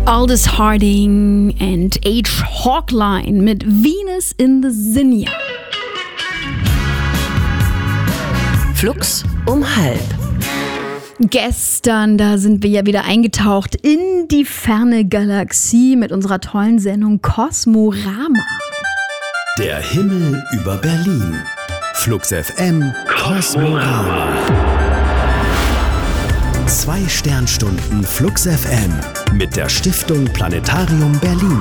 Aldous Harding and H. Hawkline mit Venus in the Zinnia. Flux um halb. Gestern, da sind wir ja wieder eingetaucht in die ferne Galaxie mit unserer tollen Sendung Kosmorama. Der Himmel über Berlin. Flux FM Kosmorama. 2 Sternstunden Flux FM mit der Stiftung Planetarium Berlin.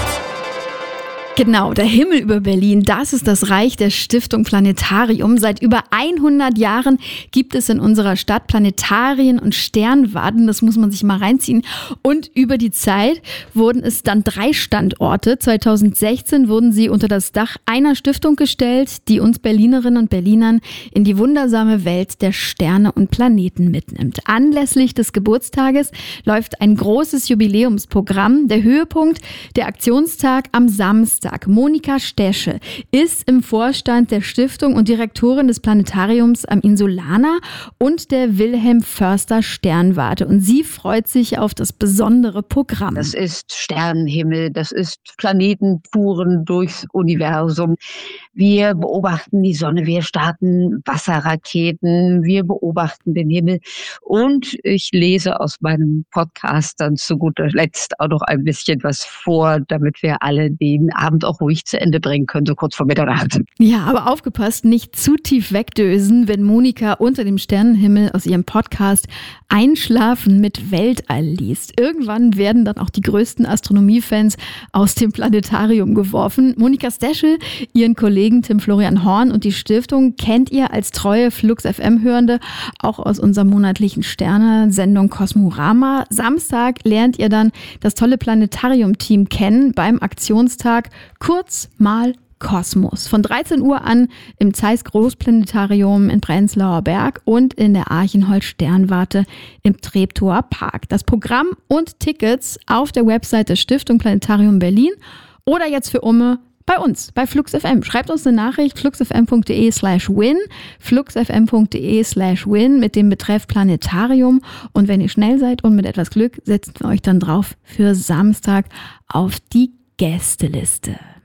Genau, der Himmel über Berlin, das ist das Reich der Stiftung Planetarium. Seit über 100 Jahren gibt es in unserer Stadt Planetarien und Sternwarten, das muss man sich mal reinziehen. Und über die Zeit wurden es dann 3 Standorte. 2016 wurden sie unter das Dach einer Stiftung gestellt, die uns Berlinerinnen und Berlinern in die wundersame Welt der Sterne und Planeten mitnimmt. Anlässlich des Geburtstages läuft ein großes Jubiläumsprogramm. Der Höhepunkt, der Aktionstag am Samstag. Monika Stesche ist im Vorstand der Stiftung und Direktorin des Planetariums am Insulaner und der Wilhelm Förster Sternwarte. Und sie freut sich auf das besondere Programm. Das ist Sternenhimmel, das ist Planetentouren durchs Universum. Wir beobachten die Sonne, wir starten Wasserraketen, wir beobachten den Himmel. Und ich lese aus meinem Podcast dann zu guter Letzt auch noch ein bisschen was vor, damit wir alle den Abend auch ruhig zu Ende bringen können, so kurz vor Mitternacht. Ja, aber aufgepasst, nicht zu tief wegdösen, wenn Monika unter dem Sternenhimmel aus ihrem Podcast Einschlafen mit Weltall liest. Irgendwann werden dann auch die größten Astronomiefans aus dem Planetarium geworfen. Monika Stesche, ihren Kollegen Tim Florian Horn und die Stiftung kennt ihr als treue Flux FM-Hörende auch aus unserer monatlichen Sterne-Sendung Kosmorama. Samstag lernt ihr dann das tolle Planetarium-Team kennen beim Aktionstag Kurz mal Kosmos. Von 13 Uhr an im Zeiss Großplanetarium in Prenzlauer Berg und in der Archenhold Sternwarte im Treptower Park. Das Programm und Tickets auf der Website der Stiftung Planetarium Berlin oder jetzt für Umme bei uns, bei Flux FM. Schreibt uns eine Nachricht, fluxfm.de/win, fluxfm.de/win mit dem Betreff Planetarium. Und wenn ihr schnell seid und mit etwas Glück, setzen wir euch dann drauf für Samstag auf die Gästeliste.